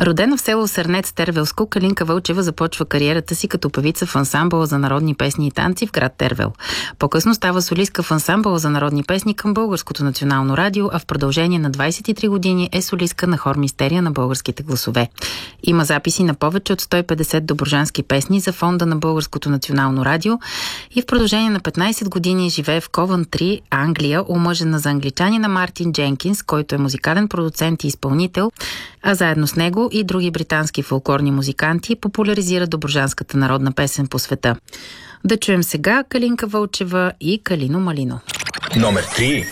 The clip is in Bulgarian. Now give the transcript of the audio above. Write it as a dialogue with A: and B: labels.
A: Родена в село Сърнец, Тервелско, Калинка Вълчева започва кариерата си като певица в ансамбъла за народни песни и танци в град Тервел. По-късно става солистка в ансамбъла за народни песни към Българското национално радио, а в продължение на 23 години е солистка на хор Мистерия на българските гласове. Има записи на повече от 150 добруджански песни за фонда на Българското национално радио и в продължение на 15 години живее в Ковънтри, Англия, омъжена за англичанина Мартин Дженкинс, който е музикален продуцент и изпълнител, а заедно с него и други британски фолклорни музиканти популяризират добруджанската народна песен по света. Да чуем сега Калинка Вълчева и Калино Малино.
B: Номер 3.